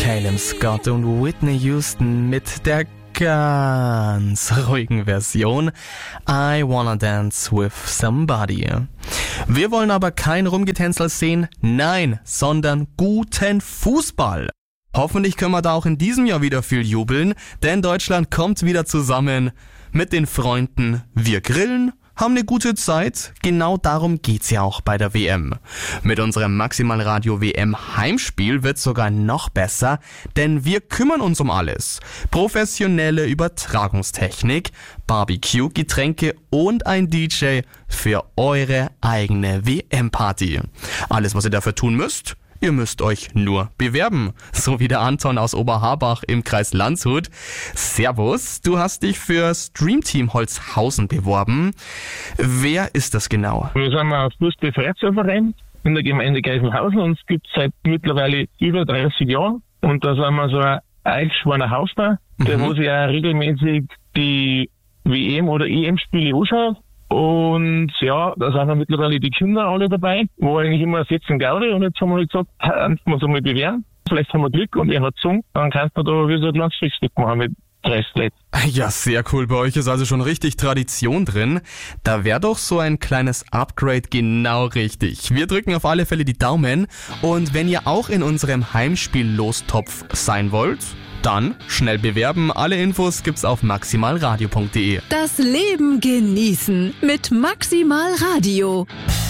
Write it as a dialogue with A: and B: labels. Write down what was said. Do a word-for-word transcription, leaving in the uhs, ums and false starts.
A: Caleb Scott und Whitney Houston mit der ganz ruhigen Version I Wanna Dance With Somebody. Wir wollen aber kein Rumgetänzel sehen, nein, sondern guten Fußball. Hoffentlich können wir da auch in diesem Jahr wieder viel jubeln, denn Deutschland kommt wieder zusammen mit den Freunden. Wir grillen, haben eine gute Zeit. Genau darum geht's ja auch bei der W M. Mit unserem Maximal Radio W M Heimspiel wird's sogar noch besser, denn wir kümmern uns um alles. Professionelle Übertragungstechnik, Barbecue, Getränke und ein D J für eure eigene W M-Party. Alles, was ihr dafür tun müsst: ihr müsst euch nur bewerben. So wie der Anton aus Oberharbach im Kreis Landshut. Servus, du hast dich für Streamteam Holzhausen beworben. Wer ist das genau?
B: Wir sind ein Fußball-Freizeitverein in der Gemeinde Geisenhausen und es gibt seit mittlerweile über dreißig Jahren. Und da sind wir so ein eingeschworener Hausbau, der
A: Mhm.
B: wo sich auch regelmäßig die W M- oder E M-Spiele anschaut. Und ja, da sind dann mittlerweile die Kinder alle dabei, wo eigentlich immer sitzen Gaudi, und jetzt haben wir gesagt, kannst du so mal bewerben. Vielleicht haben wir Glück und er hat gesungen, dann kannst du da wie so ein kleines Frühstück machen mit dreißig Leuten.
A: Ja, sehr cool. Bei euch ist also schon richtig Tradition drin. Da wäre doch so ein kleines Upgrade genau richtig. Wir drücken auf alle Fälle die Daumen. Und wenn ihr auch in unserem Heimspiel-Lostopf sein wollt, dann schnell bewerben. Alle Infos gibt's auf maximalradio punkt de.
C: Das Leben genießen mit Maximal Radio.